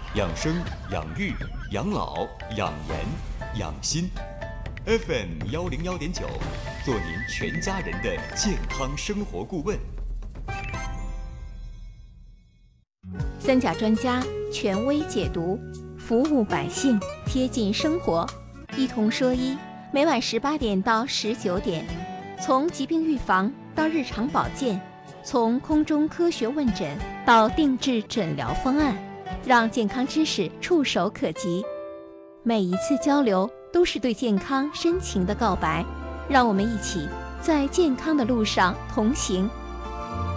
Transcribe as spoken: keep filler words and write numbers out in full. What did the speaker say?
养生、养育、养老、养颜、养心。F M 幺零幺点九，做您全家人的健康生活顾问。 三甲专家权威解读，服务百姓，贴近生活，一同说医。每晚十八点到十九点，从疾病预防到日常保健，从空中科学问诊到定制诊疗方案，让健康知识触手可及。每一次交流都是对健康深情的告白，让我们一起在健康的路上同行。